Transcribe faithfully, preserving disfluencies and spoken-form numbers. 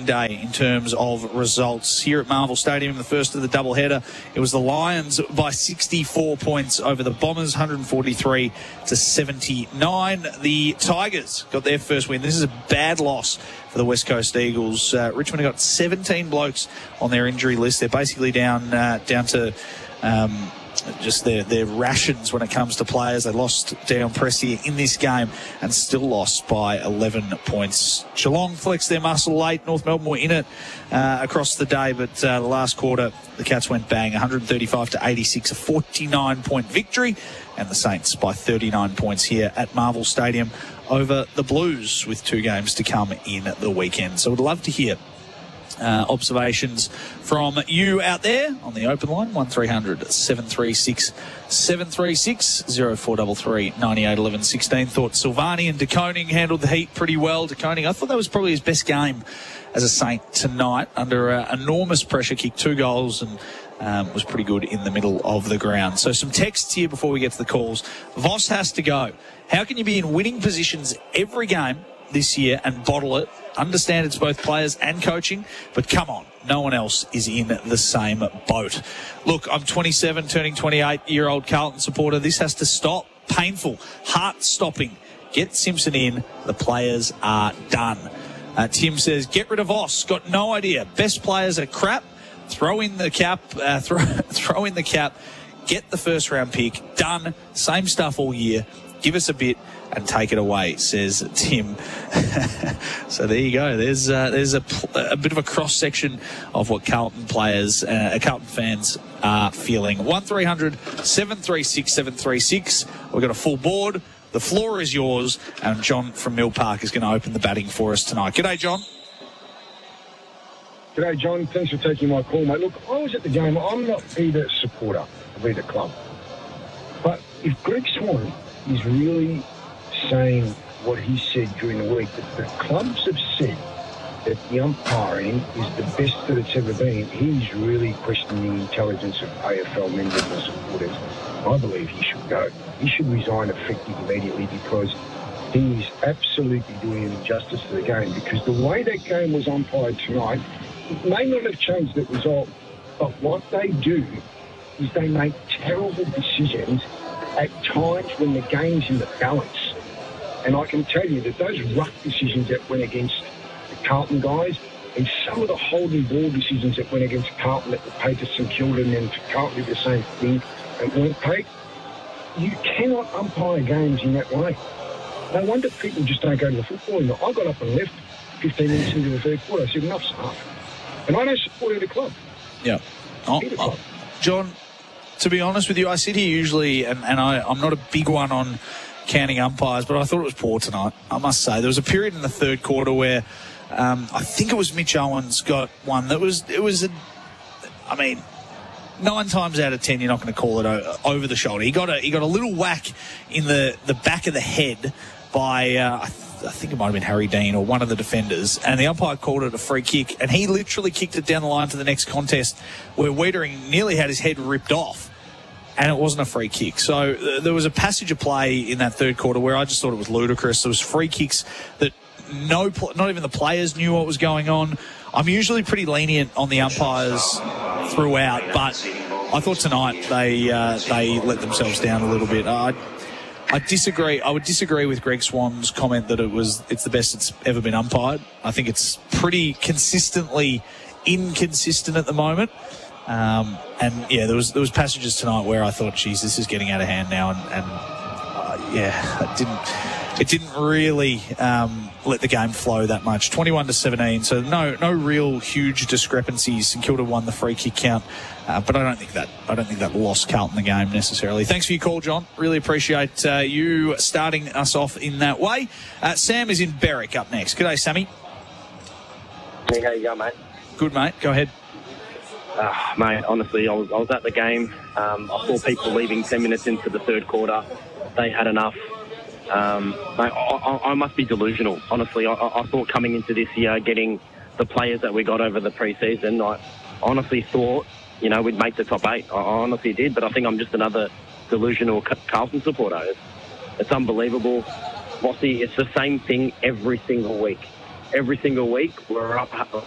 day in terms of results. Here at Marvel Stadium, the first of the doubleheader, it was the Lions by sixty-four points over the Bombers, one forty-three to seventy-nine. The Tigers got their first win. This is a bad loss for the West Coast Eagles. Uh, Richmond have got seventeen blokes on their injury list. They're basically down uh, down to... Um, just their, their rations when it comes to players. They lost Dion Prestia in this game and still lost by eleven points. Geelong flexed their muscle late. North Melbourne were in it uh, across the day, but uh, the last quarter, the Cats went bang, one thirty-five to eighty-six, a forty-nine point victory, and the Saints by thirty-nine points here at Marvel Stadium over the Blues with two games to come in the weekend. So we'd love to hear Uh, observations from you out there on the open line, one three hundred seven three six seven three six, oh four three three, nine eight one one, one six. Thought Silvani and De Koning handled the heat pretty well. De Koning, I thought that was probably his best game as a Saint tonight, under uh, enormous pressure, kicked two goals and um, was pretty good in the middle of the ground. So some texts here before we get to the calls. Voss has to go. How can you be in winning positions every game this year and bottle it? Understand it's both players and coaching, but come on, no one else is in the same boat. Look, I'm twenty-seven, turning twenty-eight-year-old Carlton supporter. This has to stop. Painful, heart-stopping. Get Simpson in. The players are done. Uh, Tim says, get rid of Voss. Got no idea. Best players are crap. Throw in the cap. Uh, throw, throw in the cap. Get the first-round pick. Done. Same stuff all year. Give us a bit and take it away, says Tim. So there you go. There's uh, there's a, a bit of a cross-section of what Carlton players, uh, Carlton fans are feeling. one three hundred seven three six seven three six. We've got a full board. The floor is yours, and John from Mill Park is going to open the batting for us tonight. G'day, John. G'day, John. Thanks for taking my call, mate. Look, I was at the game. I'm not either supporter of either club. But if Greg Swan is really saying what he said during the week, that the clubs have said that the umpiring is the best that it's ever been, he's really questioning the intelligence of A F L members and supporters. I believe he should go. He should resign effective immediately, because he is absolutely doing an injustice to the game, because the way that game was umpired tonight, it may not have changed the result, but what they do is they make terrible decisions at times when the game's in the balance. And I can tell you that those ruck decisions that went against the Carlton guys, and some of the holding ball decisions that went against Carlton that were paid to St Kilda, and then Carlton did the same thing and weren't paid, you cannot umpire games in that way. No wonder people just don't go to the football. I got up and left fifteen minutes into the third quarter. I said, enough's enough. And I don't support either club. Yeah. Oh, Either club. Oh, John, to be honest with you, I sit here usually, and, and I, I'm not a big one on counting umpires, but I thought it was poor tonight, I must say. There was a period in the third quarter where um, I think it was Mitch Owens got one that was, it was, a, I mean, nine times out of ten, you're not going to call it o- over the shoulder. He got a he got a little whack in the, the back of the head by, uh, I, th- I think it might have been Harry Dean or one of the defenders, and the umpire called it a free kick, and he literally kicked it down the line to the next contest where Wiedering nearly had his head ripped off. And it wasn't a free kick. So uh, there was a passage of play in that third quarter where I just thought it was ludicrous. There was free kicks that no, pl- not even the players knew what was going on. I'm usually pretty lenient on the umpires throughout, but I thought tonight they uh, they let themselves down a little bit. I I disagree. I would disagree with Greg Swan's comment that it was it's the best it's ever been umpired. I think it's pretty consistently inconsistent at the moment. Um, and yeah, there was there was passages tonight where I thought, geez, this is getting out of hand now, and, and uh, yeah, it didn't it didn't really um, let the game flow that much. twenty-one to seventeen, so no no real huge discrepancies. St Kilda won the free kick count, uh, but I don't think that I don't think that lost Carlton the game necessarily. Thanks for your call, John. Really appreciate uh, you starting us off in that way. Uh, Sam is in Berwick up next. G'day, Sammy. Hey, how you going, mate? Good, mate. Go ahead. Uh, mate, honestly, I was, I was at the game. Um, I saw people leaving ten minutes into the third quarter. They had enough. Um, mate, I, I, I must be delusional, honestly. I, I thought coming into this year, getting the players that we got over the pre-season, I honestly thought, you know, we'd make the top eight. I, I honestly did, but I think I'm just another delusional Carlton supporter. It's, it's unbelievable. Mossy, it's the same thing every single week. Every single week, we're up